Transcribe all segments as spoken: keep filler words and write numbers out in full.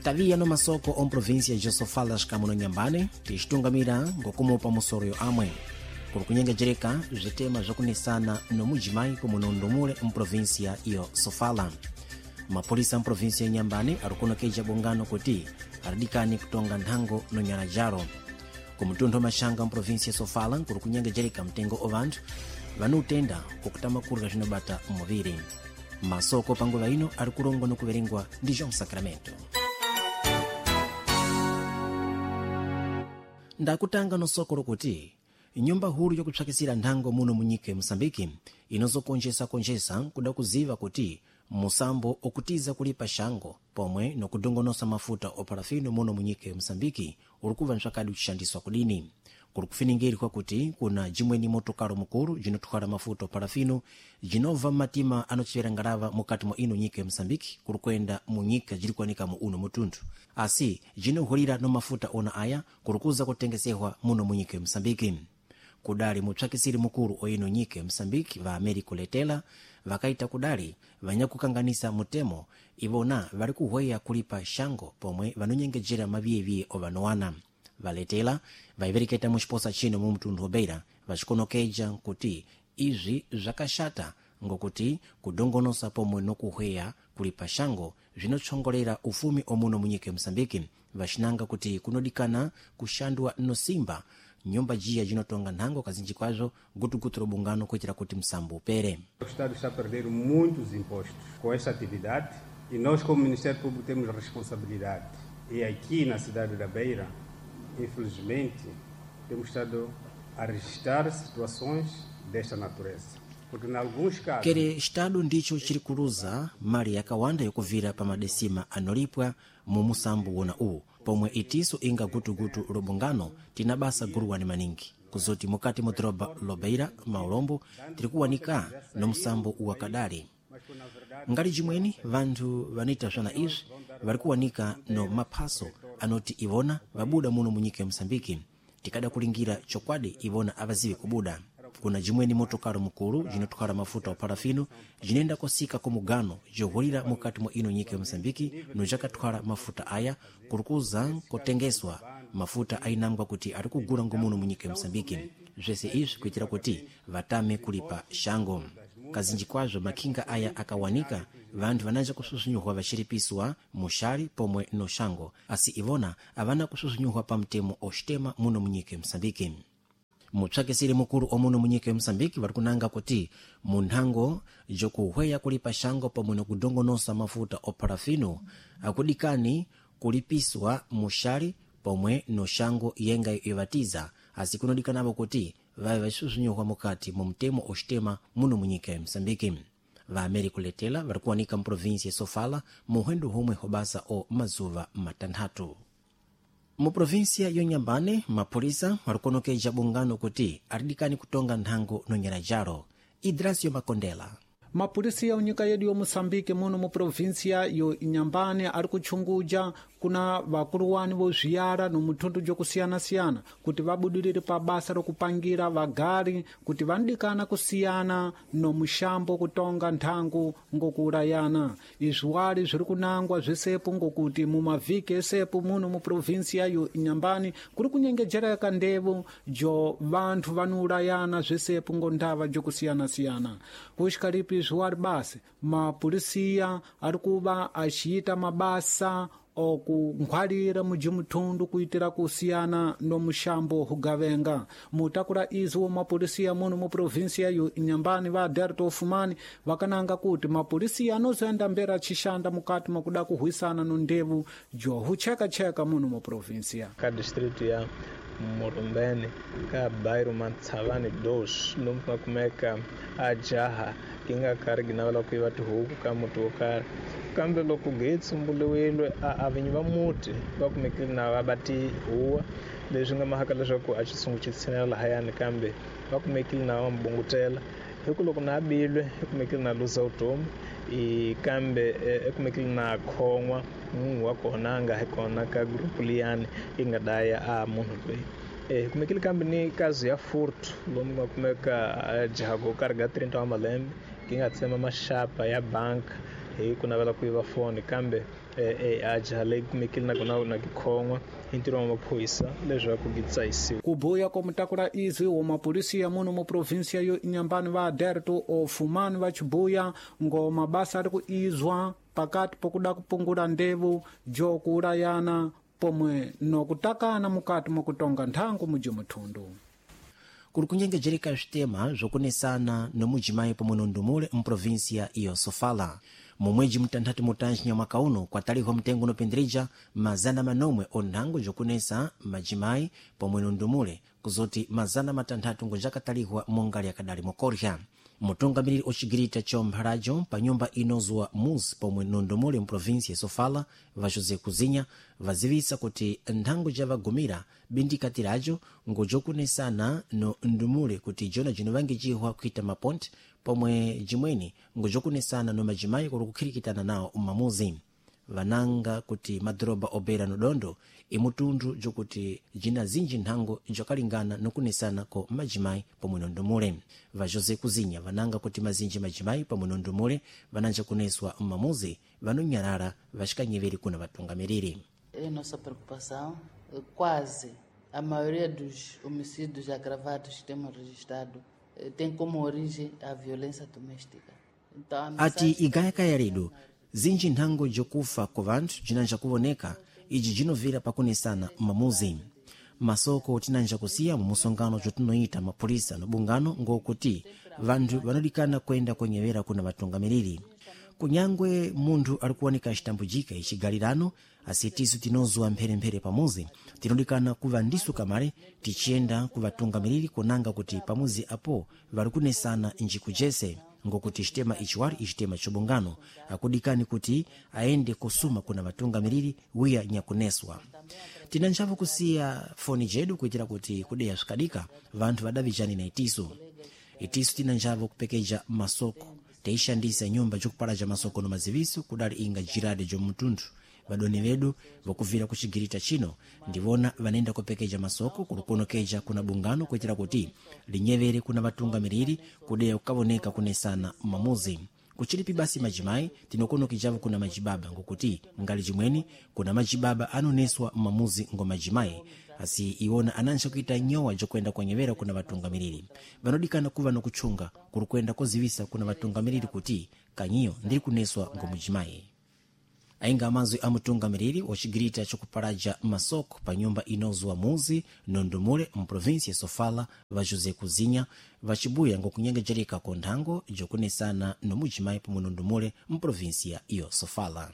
tavia no masoko om província de Sofala xikamu no Nyambane tixtungamira ngokumupa musoroyo amwe kuli kunyengejereka zitema zakunisana no mujimai kumunondomule mprovíncia iyo Sofala. Mapolisa mprovíncia ya Nyambane arikunokeja bongano kuti aradikani kutonga nthango no Nyanajaro. Kumutuntho mashanga mprovíncia ya Sofala kuli kunyengejereka mtengo ovantu vanutenda kukutama kurga zvinobata muviri. Masoko panguva ino arikulongwa no kuverengwa ndi João Sacramento. Ndakutanga no soko lokuti nyumba huru yokutsvakisira nthango muno munyika Mosambiki inozokonjesa konjesa kuda kuziva kuti musambo okutiza kulipa shango pomwe nokudongonosa mafuta oparafino muno munyika Mosambiki urikuva ntsvakadi kuchishandiswa kudini. Kuri kufiningirwa kuti kuna jimweni motokaro mukuru jinotwala mafuta oparafino jinova matima anochivera ngarava mukati mwa ino nyika ya Mosambiki kuri kuenda munyika jirikuanika mu uno mutuntu asi jinohulira no mafuta ona aya kuri kuza kutengesehwa muno munyika ya Mosambiki. Kudali mutsvakisiri mukuru oino nyika ya Mosambiki va Americo Letela vakaita kudali vanyakukanganisa mutemo ivona vari kuhweya kulipa shango pomwe vanonyengejera maviyeviye ovanowana. Valetela vaivereketa muxiposa chino mu mtundu obeira vachikonokeja kuti izvi zvakashata ngokuti kudongonosa pomwe nokuhweya kulipa shango zvinotsongolera ufumi omuno munyika ya Mosambiki vaxinanga kuti kunodikana kushandwa nosimba nyumba jia jinotonga nthango kazinji kwazo gutugutu robungano kuitira kuti msambo upere. O Estado está a perder muitos impostos com essa atividade e nós como Ministério Público temos responsabilidade. E aqui na cidade da Beira, infelizmente, temos estado a registrar situações desta natureza. Porque em alguns casos... Kere Estado ndicho chirikuluza mali yakawanda yokuvira pa madesima anolipwa mu musambu wona uwu pomwe itiso inga gutugutu lobungano tinabasa guruwani maningi kuzoti mukati mudroba lobeira maulombo tirikuwanika no musambu wakadali. Ngali jimweni vantu vanita zwana izvi varikuwanika no maphaso anoti ivona vabuda muno munyika ya Mosambiki tikada kulingira chokwadi ivona avazive kubuda. Kuna jimweni motokaro mukuru jinotwala mafuta oparafino jinenda kosika kumugano johulira mukati mwa ino nyika ya Mosambiki nojakatwala mafuta aya kurukuza kotengeswa mafuta ainangwa kuti arikugula ngomuno munyika ya Mosambiki. Zvese izvi kuitira kuti vatame kulipa shango. Kazinji kwazo makinga aya akawanika vantu vanaja kususunyuhwa vachiripiswa mushali pomwe no shango asi ivona avana kususunyuhwa pa mtemo oshtema muno munyika ya Mosambiki. Mutsvakisiri mukuru omuno munyika ya Mosambiki varikunanga kuti munthango jokuhweya kulipa shango pomwe nokudongonosa mafuta oparafino akudikani kulipiswa mushali pomwe no shango yenga yivatiza asi kunodikanavo kuti vai vaisusunyuhwa mukati mu mtemo oshtema muno munyika ya Mosambiki. Va Americo Letela varikuwanika mprovinsia ya Sofala muhendo homwe hobasa o mazuva matanthatu. Mu provinsia yo Nyambane mapolisa varikonokeja bungano kuti aridikani kutonga nthango no Nyanajaro. Idrasio Makondela. Mapolisi ya unyika yedu yo Mosambike muno mu provinsia yo Nyambane ari kuchunguja kuna vakuruwani vozviyara no mutundu jokusiyana-siyana kuti vabudurire pa basa rokupangira vagari kuti vandikana kusiyana no mushambo kutonga nthango ngokurayana. Izwali zviri kunangwa zvesepo ngokuti mu mavhiki esepo muno mu provinsia yo Nyambane kuri kunyengejereka ndevo jo vantu vanurayana zvesepo ngondava jokusiyana-siyana. Kuxikalipi zwari basi mapolisiya ari kuva achiita mabasa okunkhwalira mujimutundu kuitira kusiyana no mushambo hugavenga. Mutakura izi wo mapolisiya muno mu provinsia yo Nyambane va Derto Fumani vakananga kuti mapolisiya anozoenda mbera chishanda mukati makuda kuhwisana no ndevu jo hucheka-cheka muno mu provinsia. Ka distrito ya Morumbene ka bairro Mantsavane dois no kumeka ajaha kinga karigi na wala kuiva tuhuku kama tuokara kambe loko gates mbulewelwe avenyu vamuti vakumekili na vabati uwa leswi nga mahaka leswaku a chisungu chitsinela hayani kambe vakumekili na wambungutela hiku loko na abilwe hikumekili na luza utomu i kambe hikumekili na khongwa munhu wa kona anga hekona ka grupu liyani inga daya a munhu loyi eh kumekili kambe ni kazi ya furto lomu ngakumeka jago karga trinta wa malembe kinga tsema mashapa ya bank hi kunavela kuiva foni kambe eh, eh, ajaha leyi kumekile na kona na kikhongwa hi ntirho wa maphoyisa leswaku ki tsayisiwa. kubuya komutakula izwi wa mapolisiya muno mu provinsia yo inyambani va aderto ofumani va chibuya ngo mabasa ari kuizwa pakati pokuda kupungula ndevu jo kuulayana pomwe nokutakana mukati mokutonga nthangu muji muthundu. kuri kunyengejereka switema zokunesana nomujimayi pomwe nondumule mprovinsia iyo Sofala mumweji mtanthatu mutanji mwaka uno kwataliwa mtengo nopendereja mazana manomwe onhango zokunesa majimayi pomwe nondumule kuzoti mazana matanthatu ngojakataliwa mongali yakadali mokorya. mutungamiriri ocigirita chomphalajo pa nyumba inozwa muzi pomwe nondumule mprovinsia Sofala va José Kuzinha vazivisa kuti nthango javagumira bindikatirajo ngojokunesana no ndumule kuti jona jino vange jihwa kuita maponte pomwe jimweni ngojokunesana no majimayi kuli kukhirikitana nawo mmamuzi vananga kuti madhoroba obera nodondo imutundu jokuti jina zinji nthango jokalingana nokunesana ko majimayi pomwe nondumule. va José Kuzinha vananga kuti mazinji majimayi pomwe nondumule vananja kuneswa mmamuzi vanonyarara vaxikanyeveri kuna vatungamiriri. É nossa preocupação, quase a maioria dos homicídios agravados que temos registrado tem como origem a violência doméstica. Então, ati igayaka yaridu zinji nthango jokufa kwa vanthu jinanja kuwoneka iji jinovira pakunesana mmamuzi. masoko tinanja kusiya mu musongano jotinoita mapolisa no bungano ngokuti vanthu vanodikana kwenda kwenyevera kuna vatungamiriri. kunyangwe munthu ali kuoneka citambujika icigalirano asitiso tinozwa mpheremphere pamuzi tinodikana kuva ndisu kamale tichiyenda kuvatungamiriri kunanga kuti pamuzi apo vari kunesana njikujese ngokuti chitema ichiwali ichitema chobungano akudikani kuti aende kusuma kuna vatungamiriri wiya nyakuneswa. tinanjavo kusiya foni jedu kuitira kuti kudeya zvikadika vanthu vadavijani na itiso itiso tinanjavo kupekeja masoko teishandisa nyumba jokupalaja masoko no maziviso kudali inga jirade jomutundu. vadoni vedu vakuvira kuchigirita chino ndivona vanenda kupekeja masoko kulukunokeja kuna bungano kuitira kuti linyevere kuna vatungamiriri kudeya kukavoneka kunesana mmamuzi. kuchilipi basi majimayi tinokunokijavo kuna majibaba ngokuti ngali jimweni kuna majibaba anoneswa mmamuzi ngo majimayi asi iwona anansha kuita nyowa jokwenda kwenyevera kuna vatungamiriri vanodikana kuva nokuchunga kulukwenda kozivisa kuna vatungamiriri kuti kanyiyo ndiri kuneswa ngo mujimayi. ainga amazwi amutungamiriri wacigirita chokupalaja masoko pa nyumba inozwa muzi nondumule mprovinsia Sofala va José Kuzinha vacibuya ngokunyengejereka konthango jokunesana no mujimayi pomwe nondumule mprovinsia iyo Sofala.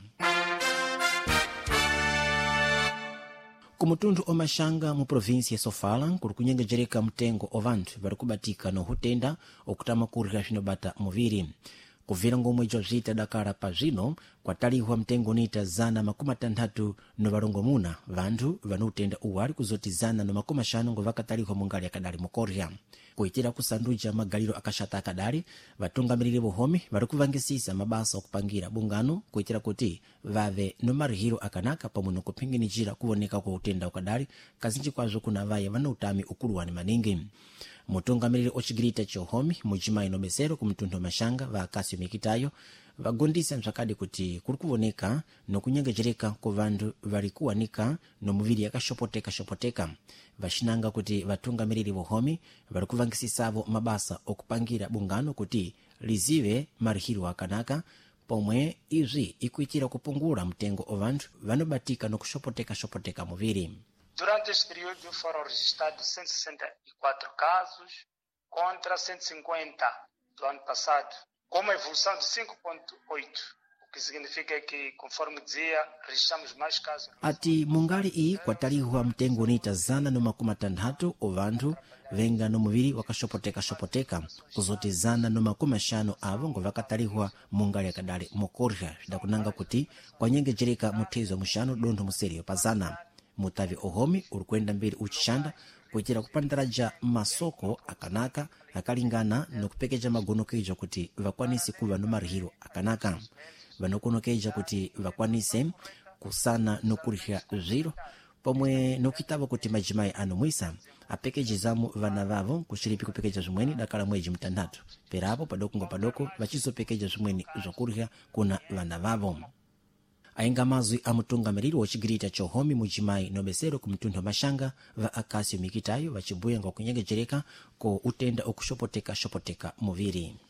kumutundu omashanga mu provinsia Sofala kuli kunyengejereka mtengo ovanthu vari kubatika no hutenda okutama kurya vinobata muviri. kuvira ngomwe jwazvita dakara pa zvino kwataliwa mtengo nita zana makumi atanthatu no valongomuna vanthu vanotenda uwali kuzoti zana no makumi ashanu ngo vakataliwa mungali akadali mukorya. kuitira kusanduja magaliro akashata akadali vatungamiriri vohomi vari kuvangisisa mabasa okupangira bungano kuitira kuti vave no marihiro akanaka pamwe nokupinginijira kuwoneka kwa utenda ukadali kazinji kwazo kuna vaya vana utami ukuluwani maningi. mutungamiriri ocigirita chohomi mujimayi no mesero kumtundu mashanga va Akasio Mikitayo vagondisa msakadi kuti kuli kuwoneka nokunyengejereka ku vanthu vari kuwanika no muviri yakashopoteka shopoteka vacinanga kuti vatungamiriri vohomi vari kuvangisisavo mabasa okupangira bungano kuti lizive marihiro akanaka pomwe izvi ikuitira kupungula mtengo ovanthu vanobatika nokushopoteka shopoteka muviri. Durante este período foram registrados cento e sessenta e quatro casos contra cento e cinquenta do ano passado, com uma evolução de cinco vírgula oito, o que significa que, conforme dizia, registramos mais casos. ati mungali iyi kwataliwa mtengo nita zana no makumi atanthatu ovanthu venga no muviri wakashopoteka shopoteka kuzoti zana no makumi ashanu avo ngo vakataliwa mungali akadali mokorya vidakunanga kuti kwanyengejereka muthezo mushanu dontho museriyo pa zana. mutavi ohomi uri kwenda mbiri uchishanda kuitira kupandaraja masoko akanaka akalingana nokupekeja magonokeja kuti vakwanise kuva no marihiro akanaka. vanokonokeja kuti vakwanise kusana nokurya zviro pomwe nokitava kuti majimayi anomwisa apekejezamu vana vavo kuchilipi kupekeja zimweni dakala mweji mtandatu perapo padoko ngo padoko vachizopekeja zimweni zokurya kuna vana vavo. Ainga mazwi amutungamiriri wachigirita chohomi mujimayi nobesero kumtundo mashanga va Akasio Mikitayo vachibuya nga kunyengejereka ko utenda okushopoteka shopoteka muviri.